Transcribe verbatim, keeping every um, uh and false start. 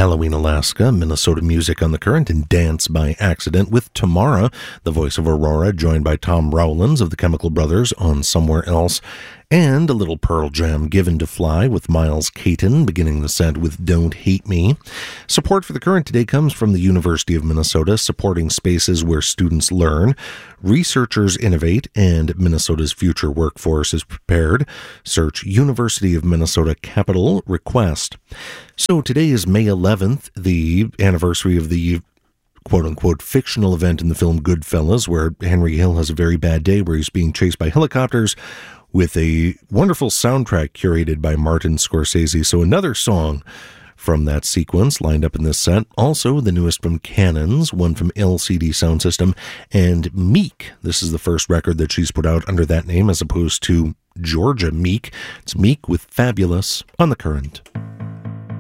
Halloween, Alaska, Minnesota Music on the Current, and Dance by Accident with Tamara, the voice of Aurora, joined by Tom Rowlands of the Chemical Brothers on Somewhere Else, and a little Pearl Jam, Given to Fly with Miles Caton, beginning the set with Don't Hate Me. Support for the Current today comes from the University of Minnesota, supporting spaces where students learn, researchers innovate, and Minnesota's future workforce is prepared. Search University of Minnesota Capital Request. So today is May eleventh, the anniversary of the quote-unquote fictional event in the film Goodfellas, where Henry Hill has a very bad day where he's being chased by helicopters, with a wonderful soundtrack curated by Martin Scorsese. So another song from that sequence lined up in this set. Also, the newest from Cannons, one from L C D Sound System, and Meek. This is the first record that she's put out under that name as opposed to Georgia Meek. It's Meek with Fabulous on the Current.